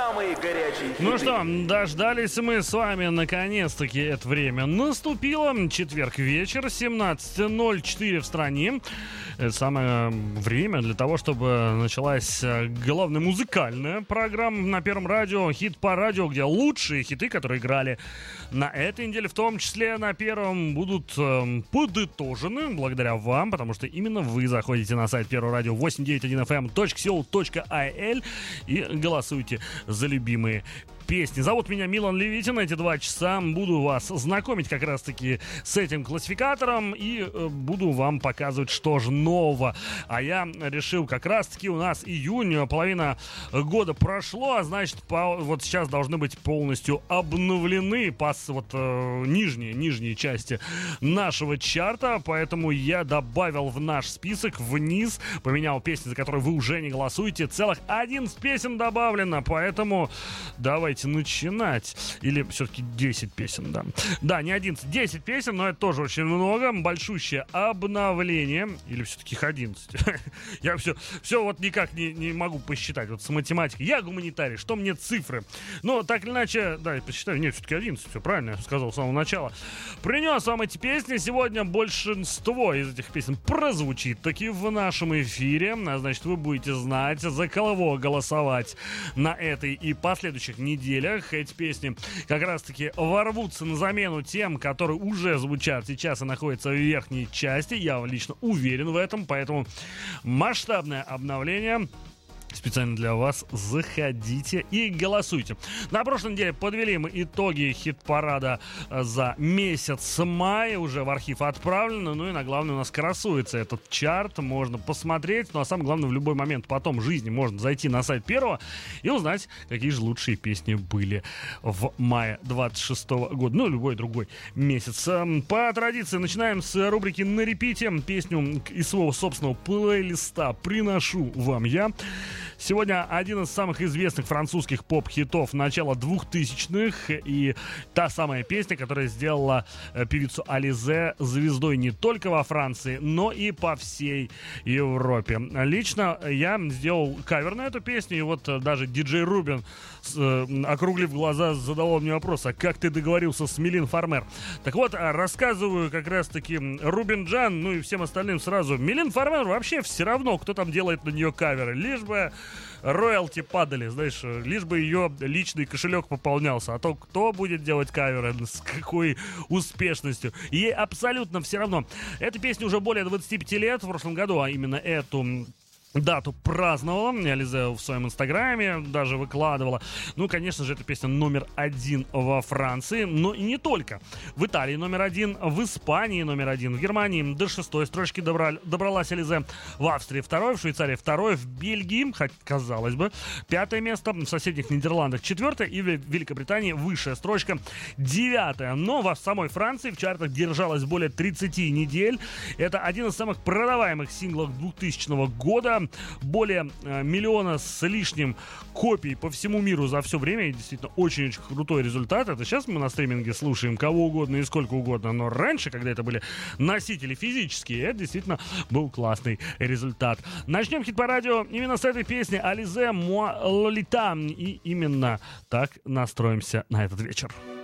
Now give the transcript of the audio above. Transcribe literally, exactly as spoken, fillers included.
самые горячие хиты. Ну что, дождались мы с вами наконец-таки это время. Наступило четверг вечер, семнадцать ноль четыре в стране. Это самое время для того, чтобы началась главная музыкальная программа на Первом радио, хит по радио, где лучшие хиты, которые играли на этой неделе, в том числе на Первом, будут э, подытожены благодаря вам, потому что именно вы заходите на сайт Первого радио восемь девять один эф эм точка си о точка ай эл и голосуйте за любимые песни. Зовут меня Милан Левитин. Эти два часа буду вас знакомить как раз-таки с этим классификатором и э, буду вам показывать, что же нового. А я решил, как раз-таки у нас июнь, половина года прошло, а значит, по, вот сейчас должны быть полностью обновлены пас, вот, э, нижние, нижние части нашего чарта, поэтому я добавил в наш список вниз, поменял песни, за которые вы уже не голосуете. Целых одиннадцать песен добавлено, поэтому давайте начинать. Или все-таки десять песен, да. Да, не одиннадцать, десять песен, но это тоже очень много. Большущее обновление. Или все-таки их одиннадцать. Я все, все вот никак не, не могу посчитать. Вот с математикой. Я гуманитарий, что мне цифры? Но так или иначе, да, я посчитаю. Нет, все-таки одиннадцать. Все правильно я сказал с самого начала. Принес вам эти песни. Сегодня большинство из этих песен прозвучит таки в нашем эфире. А значит, вы будете знать, за кого голосовать на этой и последующих неделях. Эти песни как раз-таки ворвутся на замену тем, которые уже звучат сейчас и находятся в верхней части. Я лично уверен в этом, поэтому масштабное обновление специально для вас. Заходите и голосуйте. На прошлой неделе подвели мы итоги хит-парада за месяц мая. Уже в архив отправлено. Ну и на главное у нас красуется этот чарт. Можно посмотреть. Ну а самое главное, в любой момент потом в жизни можно зайти на сайт Первого и узнать, какие же лучшие песни были в мае двадцать шестого года. Ну и любой другой месяц. По традиции начинаем с рубрики «На репите». Песню из своего собственного плейлиста приношу вам я. Сегодня один из самых известных французских поп-хитов начала двухтысячных и та самая песня, которая сделала певицу Ализе звездой не только во Франции, но и по всей Европе. Лично я сделал кавер на эту песню, и вот даже диджей Рубин, округлив глаза, задал мне вопрос: а как ты договорился с Милин Фармер? Так вот, рассказываю как раз-таки Рубин Джан, ну и всем остальным сразу. Милин Фармер вообще все равно, кто там делает на нее каверы, лишь бы роялти падали, знаешь, лишь бы ее личный кошелек пополнялся. А то кто будет делать каверы, с какой успешностью. Ей абсолютно все равно. Эта песня уже более двадцати пяти лет. В прошлом году, а именно эту дату праздновала. Ализе в своем инстаграме даже выкладывала. Ну, конечно же, эта песня номер один во Франции, но и не только. В Италии номер один, в Испании номер один, в Германии до шестой строчки добра... добралась Ализе, в Австрии второй, в Швейцарии второй, в Бельгии, хоть казалось бы, пятое место, в соседних Нидерландах четвертое и в Великобритании высшая строчка девятая. Но в самой Франции в чартах держалась более тридцати недель. Это один из самых продаваемых синглов двухтысячного года. Более э, миллиона с лишним копий по всему миру за все время. И действительно очень-очень крутой результат. Это сейчас мы на стриминге слушаем кого угодно и сколько угодно. Но раньше, когда это были носители физические, это действительно был классный результат. Начнем хит по радио именно с этой песни Ализе «Moi Lolita». И именно так настроимся на этот вечер.